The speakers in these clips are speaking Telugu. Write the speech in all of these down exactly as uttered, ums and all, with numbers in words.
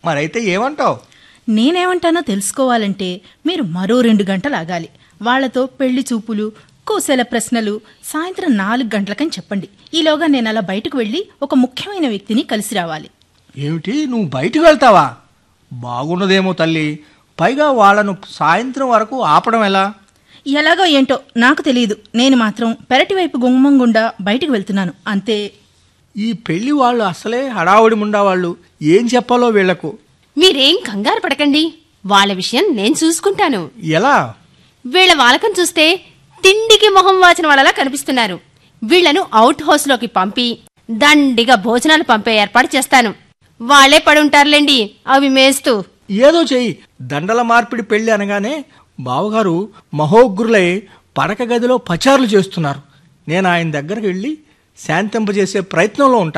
మరైతే ఏమంటావు? నేనేమంటానో తెలుసుకోవాలంటే మీరు మరో రెండు గంటలు ఆగాలి. వాళ్లతో పెళ్లి చూపులు, కుశల ప్రశ్నలు సాయంత్రం నాలుగు గంటలకని చెప్పండి. ఈలోగా నేను అలా బయటకు వెళ్లి ఒక ముఖ్యమైన వ్యక్తిని కలిసి రావాలి. ఏమిటి, నువ్వు బయటకు వెళ్తావా? బాగున్నదేమో తల్లి. పైగా వాళ్లను సాయంత్రం వరకు ఆపడం ఎలా? ఎలాగో ఏంటో నాకు తెలియదు. నేను మాత్రం పెరటి వైపు గుమ్మం గుండా బయటకు వెళ్తున్నాను అంతే. ఈ పెళ్లి వాళ్ళు అసలే హడావుడి ముండావాళ్ళు. ఏం చెప్పాలో వీళ్లకు. మీరేం కంగారు పడకండి, వాళ్ళ విషయం నేను చూసుకుంటాను. ఎలా? వీళ్ల వాలకం చూస్తే తిండికి మొహం వాచిన వాళ్ళలా కనిపిస్తున్నారు. వీళ్లను అవుట్ హౌస్ లోకి పంపి దండిగా భోజనాలు పంపే ఏర్పాటు చేస్తాను. వాళ్లే పడుంటారులేండి అవి మేస్తూ. ఏదో చెయ్యి. దండల మార్పిడి పెళ్లి అనగానే బావగారు మహోగ్రులై పడక గదిలో పచారులు చేస్తున్నారు. నేను ఆయన దగ్గరికి వెళ్లి శాంతింపజేసే ప్రయత్నంలో ఉంటా.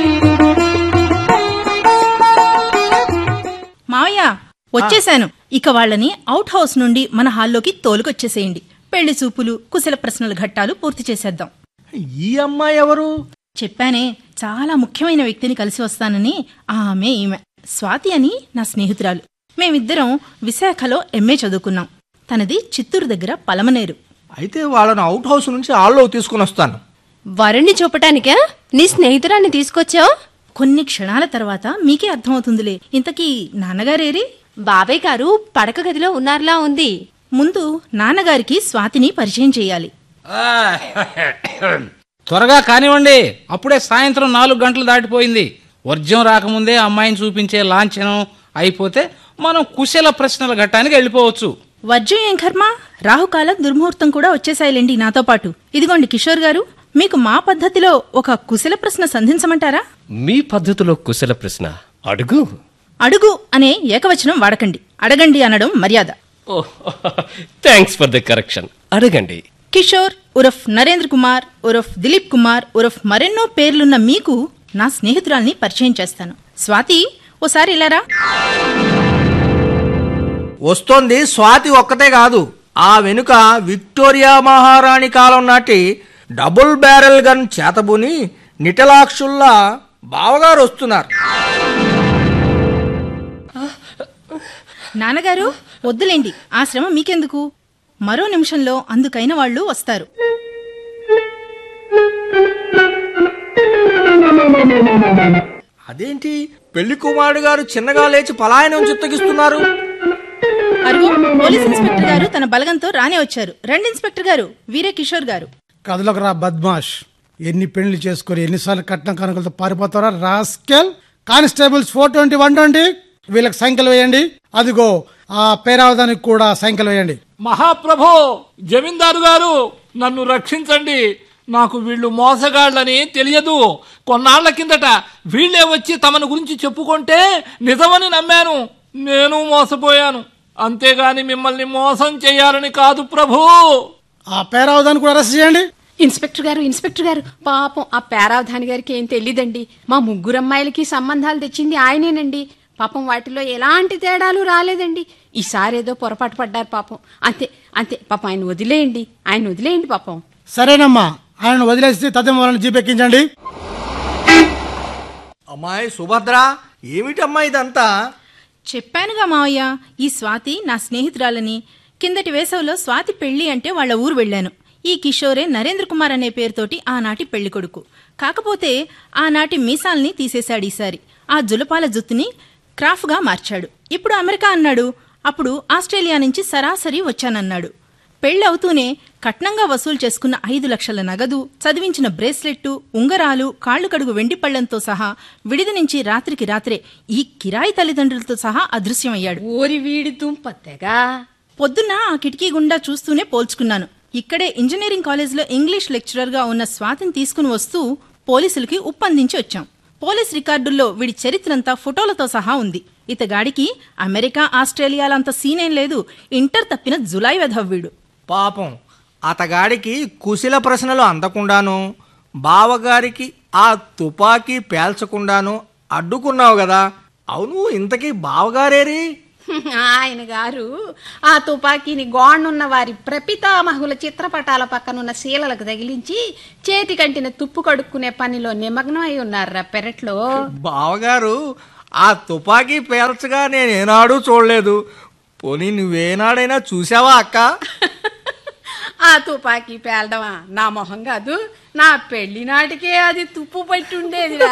మావయ్య వచ్చేశాను. ఇక వాళ్ళని అవుట్ హౌస్ నుండి మన హాల్లోకి తోలుకొచ్చేసేయండి. పెళ్లి చూపులు, కుశల ప్రశ్నల ఘట్టాలు పూర్తి చేసేద్దాం. ఈ అమ్మాయి ఎవరు? చెప్పానే, చాలా ముఖ్యమైన వ్యక్తిని కలిసి వస్తానని. ఆమె ఈమె స్వాతి అని నా స్నేహితురాలు. మేమిద్దరం విశాఖలో ఎంఏ చదువుకున్నాం. తనది చిత్తూరు దగ్గర పలమనేరు. అయితే వాళ్ళను అవుట్ హౌస్ నుంచి హాల్లో తీసుకుని వస్తాను. వరుణ్ణి చూపటానికా నీ స్నేహితురాన్ని తీసుకొచ్చావు? కొన్ని క్షణాల తర్వాత మీకే అర్థమవుతుందిలే. ఇంతకీ నాన్నగారేరి? బాబాయ్ గారు పడక గదిలో ఉన్నారులా ఉంది. ముందు నాన్నగారికి స్వాతిని పరిచయం చెయ్యాలి. త్వరగా కానివ్వండి, అప్పుడే సాయంత్రం నాలుగు గంటలు దాటిపోయింది. వర్జ్యం రాకముందే అమ్మాయిని చూపించే లాంఛనం అయిపోతే మనం కుశల ప్రశ్నల ఘట్టానికి వెళ్ళిపోవచ్చు. వర్జ్యం ఏం కర్మ, రాహుకాలం దుర్ముహూర్తం కూడా వచ్చేసాయిలేండి నాతో పాటు. ఇదిగోండి కిషోర్ గారు, మీకు మా పద్ధతిలో ఒక కుశల ప్రశ్న సంధించమంటారా? మీ పద్ధతిలో కుశల ప్రశ్న? అడుగు. అడుగు అనే ఏకవచనం వాడకండి. అడగండి అనడం మర్యాద. Thanks for the correction. అడగండి. కిషోర్ ఉరఫ్ నరేంద్ర కుమార్ ఉరఫ్ దిలీప్ కుమార్ ఉరఫ్ మరెన్నో పేర్లున్న మీకు నా స్నేహితురాల్ని పరిచయం చేస్తాను. స్వాతి, ఓసారి ఇలారా. వస్తోంది. స్వాతి ఒక్కతే కాదు, ఆ వెనుక విక్టోరియా మహారాణి కాలం నాటి డబుల్ బ్యారెల్ గన్ చేతబూని నిటలాక్షుల్లా బావగారు వస్తున్నారు. నాన్నగారు వద్దులేండి, ఆ శ్రమ మీకెందుకు. మరో నిమిషంలో అందుకైన వాళ్ళు వస్తారు. అదేంటి, పెళ్లి కుమారుడు గారు చిన్నగా లేచి పలాయనం చిత్తగిస్తున్నారు? అరుగు, పోలీస్ ఇన్స్పెక్టర్ గారు తన బలగంతో రానే వచ్చారు. రండి ఇన్స్పెక్టర్ గారు, వీరే కిషోర్ గారు. కథలకు రా బద్మాష్. ఎన్ని పెళ్లి చేసుకుని ఎన్నిసార్లు కట్నం కనుకలతో పారిపోతారా rascal. Constables four twenty one twenty వీళ్ళకి సంఖ్యలు వేయండి. అదిగో ఆ పేరావదానికి కూడా సంఖ్యలు వేయండి. మహాప్రభో, జమీందారు గారు నన్ను రక్షించండి. నాకు వీళ్ళు మోసగాళ్లని తెలియదు. కొన్నాళ్ల కిందట వీళ్లే వచ్చి తమను గురించి చెప్పుకుంటే నిజమని నమ్మాను. నేను మోసపోయాను, అంతేగాని మిమ్మల్ని మోసం చేయాలని కాదు ప్రభు. ఆ పేరావదాన్ని కూడా అరెస్ట్ చేయండి. ఇన్స్పెక్టర్ గారు ఇన్స్పెక్టర్ గారు పాపం ఆ పేరావధాని గారికి ఏం తెలీదండి. మా ముగ్గురు అమ్మాయిలకి సంబంధాలు తెచ్చింది ఆయనేనండి. పాపం వాటిలో ఎలాంటి తేడాలు రాలేదండి. ఈసారేదో పొరపాటు పడ్డారు పాపం. అంతే అంతే పాపం, ఆయన వదిలేయండి, ఆయన వదిలేయండి పాపం. సరేనమ్మా, ఆయన వదిలేసి తదం వాళ్ళని జీపెక్కించండి. అమ్మాయి సుభద్ర, ఏమిటమ్మా ఇదంతా? చెప్పానుగా మావయ్య, ఈ స్వాతి నా స్నేహితురాలని. కిందటి వేసవిలో స్వాతి పెళ్లి అంటే వాళ్ల ఊరు వెళ్లాను. ఈ కిషోరే నరేంద్ర కుమార్ అనే పేరుతోటి ఆనాటి పెళ్లి కొడుకు. కాకపోతే ఆనాటి మీసాల్ని తీసేశాడు. ఈసారి ఆ జులపాల జుత్తుని క్రాఫ్గా మార్చాడు. ఇప్పుడు అమెరికా అన్నాడు, అప్పుడు ఆస్ట్రేలియా నుంచి సరాసరి వచ్చానన్నాడు. పెళ్లవుతూనే కట్నంగా వసూలు చేసుకున్న ఐదు లక్షల నగదు, చదివించిన బ్రేస్లెట్టు, ఉంగరాలు, కాళ్లు కడుగు వెండి పళ్లంతో సహా విడిది నుంచి రాత్రికి రాత్రే ఈ కిరాయి తల్లిదండ్రులతో సహా అదృశ్యమయ్యాడు. ఓరి వీడి దుంపత్తెగా. పొద్దున్న ఆ కిటికీ గుండా చూస్తూనే పోల్చుకున్నాను. ఇక్కడే ఇంజనీరింగ్ కాలేజీలో ఇంగ్లీష్ లెక్చరర్ గా ఉన్న స్వాతిని తీసుకుని వస్తూ పోలీసులకి ఉప్పందించి వచ్చాం. పోలీస్ రికార్డుల్లో వీడి చరిత్రంతా ఫోటోలతో సహా ఉంది. ఇతగాడికి అమెరికా ఆస్ట్రేలియాలంత సీనేం లేదు. ఇంటర్ తప్పిన జులాయి వెధవ్వీడు. పాపం, అతగాడికి కుశల ప్రశ్నలు అందకుండాను, బావగారికి ఆ తుపాకీ పేల్చకుండాను అడ్డుకున్నావు కదా. అవును, ఇంతకీ బావగారేరి? ఆయన గారు ఆ తుపాకీని గోడనున్న వారి ప్రపితామహుల చిత్రపటాల పక్కనున్న శీలలకు తగిలించి చేతి కంటిన తుప్పు కడుక్కునే పనిలో నిమగ్నం అయి ఉన్నారా పెరట్లో. బావగారు ఆ తుపాకీ పేల్చగా నేను ఏనాడు చూడలేదు. పోనీ నువ్వేనాడైనా చూసావా అక్క? ఆ తుపాకీ పేలడమా నా మొహం కాదు, నా పెళ్లి నాటికే అది తుప్పు పట్టి ఉండేదిరా.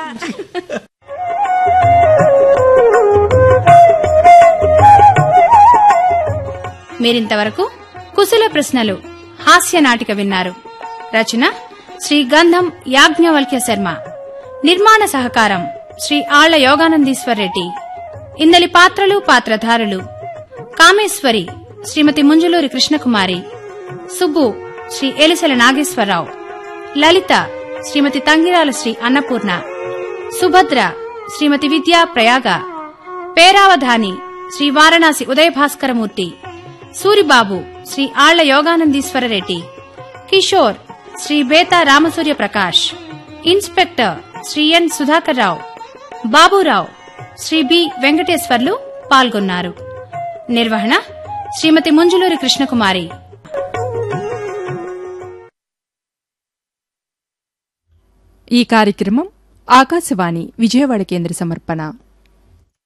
మీరింతవరకు కుశల ప్రశ్నలు హాస్య నాటిక విన్నారు. రచన శ్రీ గంధం యాజ్ఞవల్క్య శర్మ. నిర్మాణ సహకారం శ్రీ ఆళ్ల యోగానందీశ్వర్ రెడ్డి. ఇందలి పాత్రలు పాత్రధారులు: కామేశ్వరి శ్రీమతి ముంజులూరి కృష్ణకుమారి, సుబ్బు శ్రీ ఎలిసెల నాగేశ్వరరావు, లలిత శ్రీమతి తంగిరాల శ్రీ అన్నపూర్ణ, సుభద్ర శ్రీమతి విద్యా ప్రయాగ, పేరావధాని శ్రీ వారణాసి ఉదయభాస్కరమూర్తి, సూరిబాబు శ్రీ ఆళ్ల యోగానందీశ్వర రెడ్డి, కిషోర్ శ్రీ బేతా రామసూర్య ప్రకాష్, ఇన్స్పెక్టర్ శ్రీ ఎన్ సుధాకర్ రావు, బాబురావు శ్రీ బి వెంకటేశ్వర్లు పాల్గొన్నారు. నిర్వహణ శ్రీమతి ముంజులూరి కృష్ణకుమారి. ఈ కార్యక్రమం ఆకాశవాణి విజయవాడ కేంద్ర సమర్పణ.